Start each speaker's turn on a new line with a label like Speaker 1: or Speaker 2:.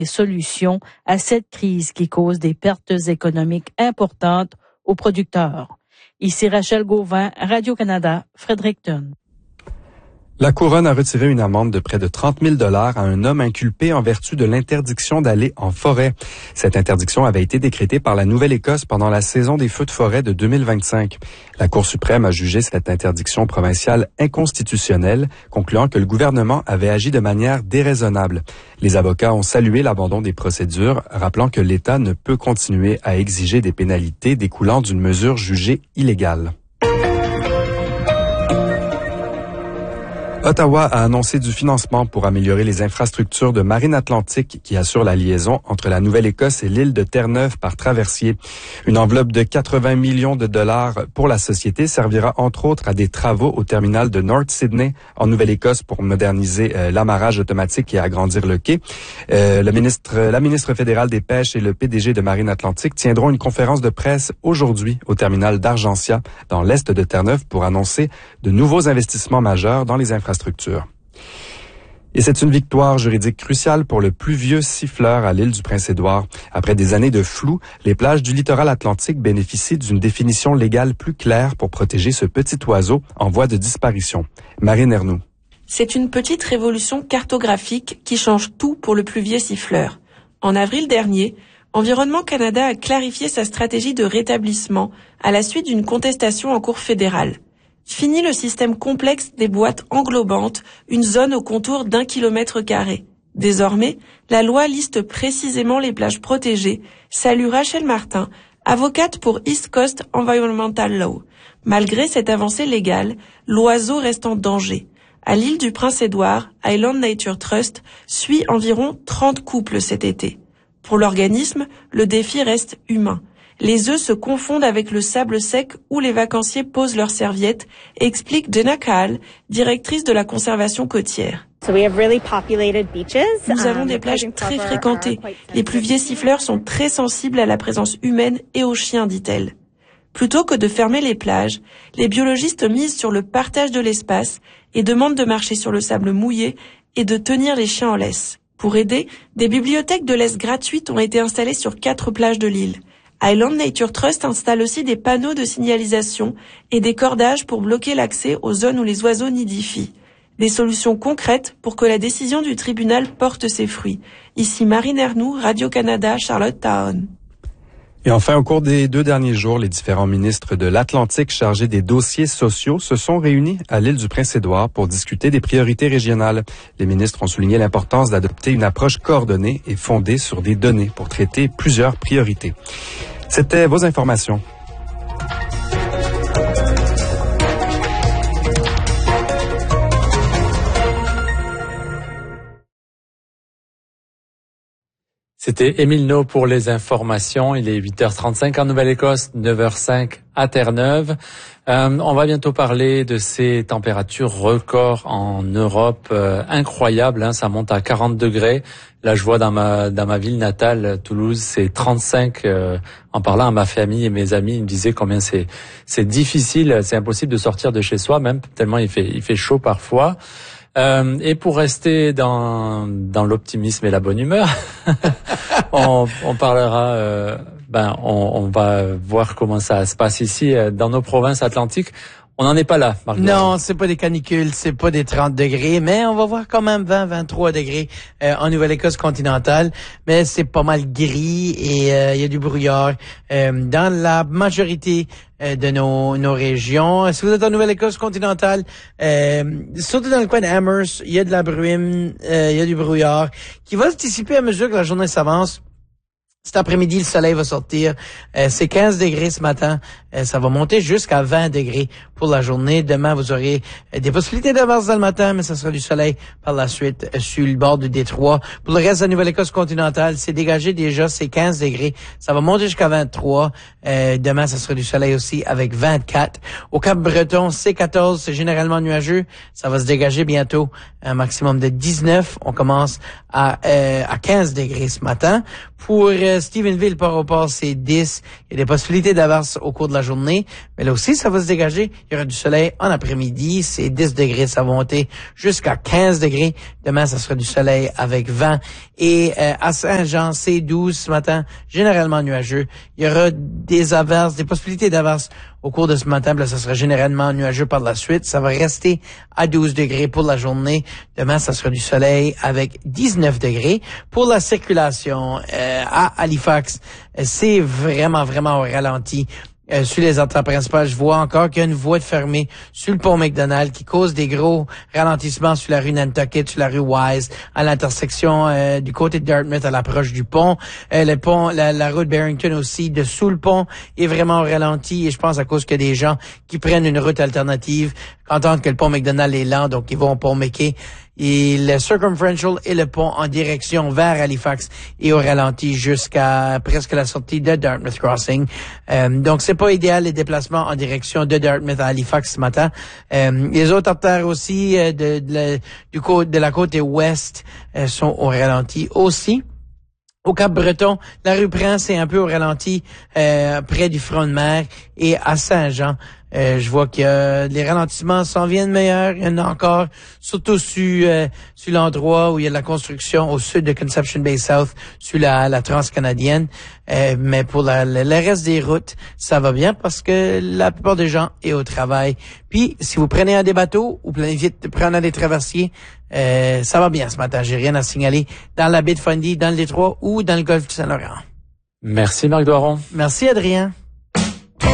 Speaker 1: des solutions à cette crise qui cause des pertes économiques importantes aux producteurs. Ici Rachel Gauvin, Radio-Canada, Fredericton.
Speaker 2: La Couronne a retiré une amende de près de 30 000 $ à un homme inculpé en vertu de l'interdiction d'aller en forêt. Cette interdiction avait été décrétée par la Nouvelle-Écosse pendant la saison des feux de forêt de 2025. La Cour suprême a jugé cette interdiction provinciale inconstitutionnelle, concluant que le gouvernement avait agi de manière déraisonnable. Les avocats ont salué l'abandon des procédures, rappelant que l'État ne peut continuer à exiger des pénalités découlant d'une mesure jugée illégale. Ottawa a annoncé du financement pour améliorer les infrastructures de Marine Atlantique qui assurent la liaison entre la Nouvelle-Écosse et l'île de Terre-Neuve par traversier. Une enveloppe de 80 millions de dollars pour la société servira entre autres à des travaux au terminal de North Sydney en Nouvelle-Écosse pour moderniser l'amarrage automatique et agrandir le quai. La ministre fédérale des Pêches et le PDG de Marine Atlantique tiendront une conférence de presse aujourd'hui au terminal d'Argentia dans l'est de Terre-Neuve pour annoncer de nouveaux investissements majeurs dans les infrastructures. Et c'est une victoire juridique cruciale pour le plus vieux siffleur à l'île du Prince-Édouard. Après des années de flou, les plages du littoral atlantique bénéficient d'une définition légale plus claire pour protéger ce petit oiseau en voie de disparition. Marine Ernoult.
Speaker 3: C'est une petite révolution cartographique qui change tout pour le plus vieux siffleur. En avril dernier, Environnement Canada a clarifié sa stratégie de rétablissement à la suite d'une contestation en cour fédérale. Fini le système complexe des boîtes englobantes, une zone au contour d'1 km². Désormais, la loi liste précisément les plages protégées, salue Rachel Martin, avocate pour East Coast Environmental Law. Malgré cette avancée légale, l'oiseau reste en danger. À l'île du Prince-Édouard, Island Nature Trust suit environ 30 couples cet été. Pour l'organisme, le défi reste humain. Les œufs se confondent avec le sable sec où les vacanciers posent leurs serviettes, explique Jenna Kahl, directrice de la conservation côtière. Nous avons des plages très fréquentées. Les pluviers siffleurs sont très sensibles à la présence humaine et aux chiens, dit-elle. Plutôt que de fermer les plages, les biologistes misent sur le partage de l'espace et demandent de marcher sur le sable mouillé et de tenir les chiens en laisse. Pour aider, des bibliothèques de laisse gratuites ont été installées sur 4 plages de l'île. Island Nature Trust installe aussi des panneaux de signalisation et des cordages pour bloquer l'accès aux zones où les oiseaux nidifient. Des solutions concrètes pour que la décision du tribunal porte ses fruits. Ici Marine Ernoult, Radio-Canada, Charlottetown.
Speaker 2: Et enfin, au cours des 2 derniers jours, les différents ministres de l'Atlantique chargés des dossiers sociaux se sont réunis à l'île du Prince-Édouard pour discuter des priorités régionales. Les ministres ont souligné l'importance d'adopter une approche coordonnée et fondée sur des données pour traiter plusieurs priorités. C'était vos informations.
Speaker 4: C'était Émile No pour les informations. Il est 8h35 en Nouvelle-Écosse, 9h05 à Terre-Neuve. On va bientôt parler de ces températures records en Europe, incroyables, hein, ça monte à 40 degrés. Là, je vois dans ma ville natale, Toulouse, c'est 35. En parlant à ma famille et mes amis, ils me disaient combien c'est difficile, c'est impossible de sortir de chez soi, même tellement il fait chaud parfois. Et pour rester dans l'optimisme et la bonne humeur, on parlera, on va voir comment ça se passe ici dans nos provinces atlantiques. On n'en est pas là, Marc.
Speaker 5: Non, c'est pas des canicules, c'est pas des 30 degrés, mais on va voir quand même 20-23 degrés en Nouvelle-Écosse continentale. Mais c'est pas mal gris et il y a du brouillard dans la majorité de nos régions. Si vous êtes en Nouvelle-Écosse continentale, surtout dans le coin d'Amherst, il y a de la bruine, il y a du brouillard qui va se dissiper à mesure que la journée s'avance. Cet après-midi, le soleil va sortir. C'est 15 degrés ce matin. Ça va monter jusqu'à 20 degrés pour la journée. Demain, vous aurez des possibilités d'averse dans le matin, mais ça sera du soleil par la suite sur le bord du détroit. Pour le reste de la Nouvelle-Écosse continentale, c'est dégagé déjà, c'est 15 degrés. Ça va monter jusqu'à 23. Demain, ça sera du soleil aussi avec 24. Au Cap-Breton, c'est 14. C'est généralement nuageux. Ça va se dégager bientôt. Un maximum de 19. On commence à 15 degrés ce matin. Pour Stephenville, Port-au-Port, c'est 10. Il y a des possibilités d'averse au cours de la journée. Mais là aussi, ça va se dégager. Il y aura du soleil en après-midi. C'est 10 degrés. Ça va monter jusqu'à 15 degrés. Demain, ça sera du soleil avec vent. Et à Saint-Jean, c'est 12 ce matin, généralement nuageux. Il y aura des averses, des possibilités d'averses au cours de ce matin. Là, ça sera généralement nuageux par la suite. Ça va rester à 12 degrés pour la journée. Demain, ça sera du soleil avec 19 degrés. Pour la circulation à Halifax, c'est vraiment au ralenti. Sur les entrées principales, je vois encore qu'il y a une voie fermée sur le pont McDonald qui cause des gros ralentissements sur la rue Nantucket, sur la rue Wise, à l'intersection du côté de Dartmouth à l'approche du pont. Le pont, la route Barrington aussi, dessous le pont, est vraiment au ralenti et je pense à cause qu'il y a des gens qui prennent une route alternative, entendent que le pont McDonald est lent, donc ils vont au pont McKay. Et le Circumferential et le pont en direction vers Halifax est au ralenti jusqu'à presque la sortie de Dartmouth Crossing. Donc c'est pas idéal les déplacements en direction de Dartmouth à Halifax ce matin. Les autres artères aussi de la côte ouest sont au ralenti aussi. Au Cap-Breton, la rue Prince est un peu au ralenti près du front de mer et à Saint-Jean. Je vois que les ralentissements s'en viennent meilleurs. Il y en a encore, surtout sur l'endroit où il y a de la construction au sud de Conception Bay South, sur la transcanadienne. Mais pour le reste des routes, ça va bien parce que la plupart des gens est au travail. Puis, si vous prenez des bateaux ou planifiez de prendre des traversiers, ça va bien ce matin. J'ai rien à signaler dans la baie de Fundy, dans le Détroit ou dans le golfe du Saint-Laurent.
Speaker 4: Merci Marc Doiron.
Speaker 5: Merci Adrien.